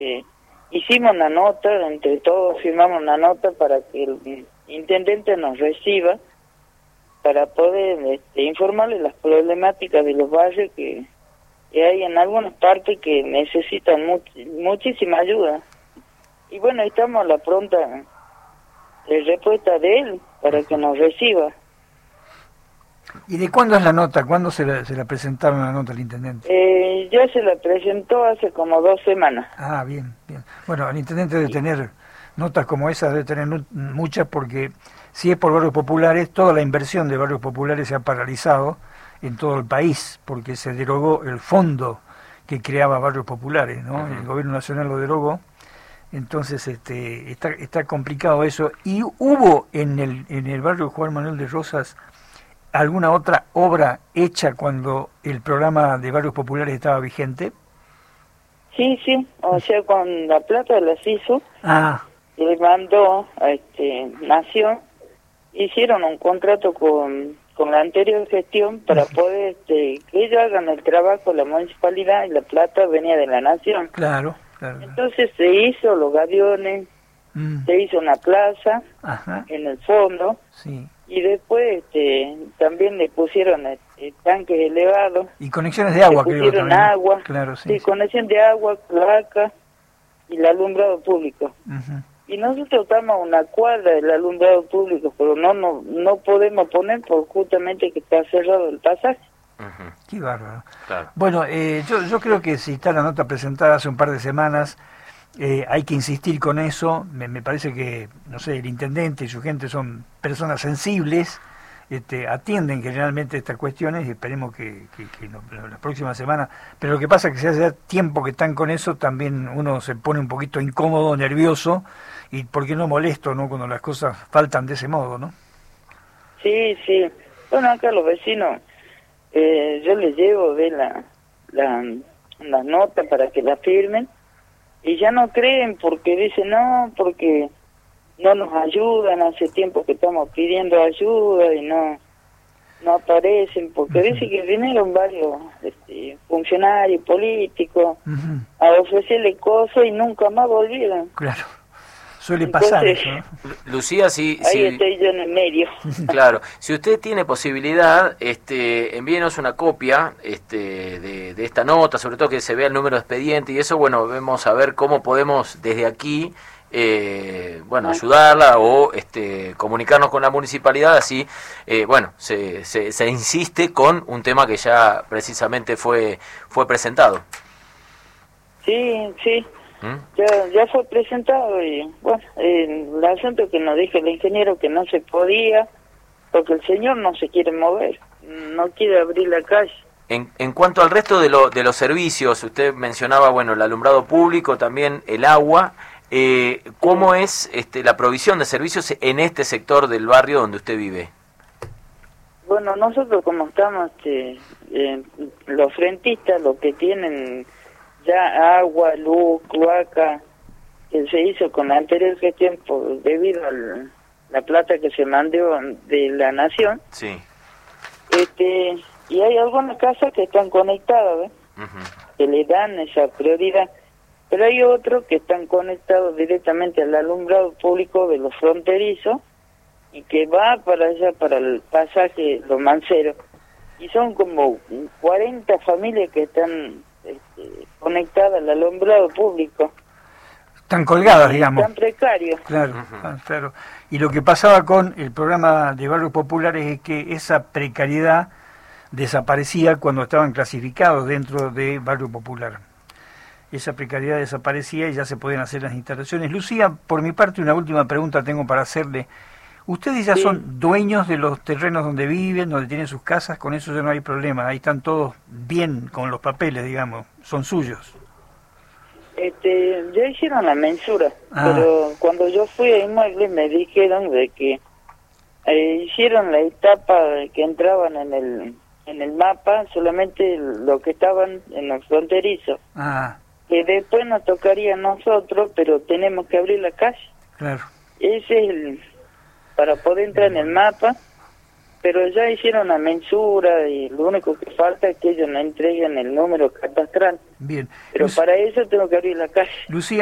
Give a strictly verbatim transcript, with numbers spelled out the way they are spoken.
eh, hicimos una nota, entre todos firmamos una nota para que el intendente nos reciba, para poder este, informarle las problemáticas de los barrios que, que hay en algunas partes que necesitan much, muchísima ayuda. Y bueno, estamos a la pronta eh, respuesta de él para que nos reciba. ¿Y de cuándo es la nota? ¿Cuándo se la, se la presentaron la nota al intendente? Eh, ya se la presentó hace como dos semanas. Ah, bien, bien. Bueno, el intendente debe tener notas como esa, debe tener muchas, porque si es por barrios populares, toda la inversión de barrios populares se ha paralizado en todo el país, porque se derogó el fondo que creaba barrios populares, ¿no? Uh-huh. El gobierno nacional lo derogó. Entonces este, está, está complicado eso. ¿Y hubo en el, en el barrio Juan Manuel de Rosas alguna otra obra hecha cuando el programa de barrios populares estaba vigente? Sí, sí, o sea, con la plata las hizo, ah. le mandó a este, Nación, hicieron un contrato con, con la anterior gestión para poder este, que ellos hagan el trabajo, la municipalidad, y la plata venía de la Nación. Claro, claro. Entonces se hizo los gaviones, mm. se hizo una plaza, Ajá. en el fondo, sí. Y después este, también le pusieron este, tanques elevados. Y conexiones de agua, le creo. pusieron También. agua. Claro, sí, sí, sí. conexión de agua, cloaca y el alumbrado público. Uh-huh. Y nosotros estamos a una cuadra del alumbrado público, pero no no no podemos poner por justamente que está cerrado el pasaje. Uh-huh. Qué bárbaro. Claro. Bueno, eh, yo, yo creo que si está la nota presentada hace un par de semanas, Eh, hay que insistir con eso. Me, me parece que, no sé, el intendente y su gente son personas sensibles, este, atienden generalmente estas cuestiones y esperemos que, que, que no, la próxima semana. Pero lo que pasa es que si hace tiempo que están con eso, también uno se pone un poquito incómodo, nervioso y, ¿por qué no molesto, no, cuando las cosas faltan de ese modo, no? Sí, sí. Bueno, acá los vecinos, eh, yo les llevo de la, la, la nota para que la firmen. Y ya no creen porque dicen, no, porque no nos ayudan, hace tiempo que estamos pidiendo ayuda y no no aparecen, porque uh-huh. dicen que vinieron varios este, funcionarios políticos uh-huh. a ofrecerle cosas y nunca más volvieron. Claro, suele pasar eso, ¿no? Lucía, si... Ahí si... estoy yo en el medio. Claro, si usted tiene posibilidad, este, envíenos una copia este, de, de esta nota, sobre todo que se vea el número de expediente y eso, bueno, vemos a ver cómo podemos desde aquí, eh, bueno, ah. ayudarla o este, comunicarnos con la municipalidad, así, eh, bueno, se, se, se insiste con un tema que ya precisamente fue, fue presentado. Sí, sí. Ya, ya fue presentado y bueno, eh, el asunto que nos dijo el ingeniero que no se podía porque el señor no se quiere mover, no quiere abrir la calle. En, en cuanto al resto de, lo, de los servicios, usted mencionaba, bueno, el alumbrado público, también el agua, eh, ¿cómo es este, la provisión de servicios en este sector del barrio donde usted vive? Bueno, nosotros como estamos, este, eh, los frentistas, los que tienen ya agua, luz, cloaca, que se hizo con la anterior gestión por, debido a la plata que se mandó de la Nación. Sí. Este, y hay algunas casas que están conectadas, ¿ves? Uh-huh. Que le dan esa prioridad. Pero hay otros que están conectados directamente al alumbrado público de los fronterizos y que va para allá, para el pasaje Los Manceros. Y son como cuarenta familias que están este, conectadas al alumbrado público. Están colgadas, digamos. Están precarios. Claro, uh-huh. claro. Y lo que pasaba con el programa de barrios populares es que esa precariedad desaparecía cuando estaban clasificados dentro de barrio popular. Esa precariedad desaparecía y ya se podían hacer las instalaciones. Lucía, por mi parte, una última pregunta tengo para hacerle. ¿Ustedes ya sí. son dueños de los terrenos donde viven, donde tienen sus casas? Con eso ya no hay problema. Ahí están todos bien con los papeles, digamos. Son suyos. Este, ya hicieron la mensura, ah. pero cuando yo fui a Inmuebles me dijeron de que eh, hicieron la etapa que entraban en el en el mapa solamente lo que estaban en los fronterizos. Ah. Que después nos tocaría a nosotros, pero tenemos que abrir la calle. Claro. Ese es el, para poder entrar en el mapa, pero ya hicieron la mensura y lo único que falta es que ellos no entreguen el número catastral. Bien. Pero Luc- para eso tengo que abrir la calle. Lucía.